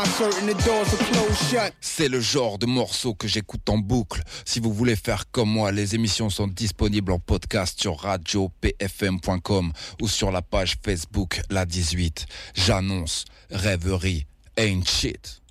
C'est le genre de morceau que j'écoute en boucle. Si vous voulez faire comme moi, les émissions sont disponibles en podcast sur radiopfm.com ou sur la page Facebook La 18. J'annonce, rêverie ain't shit.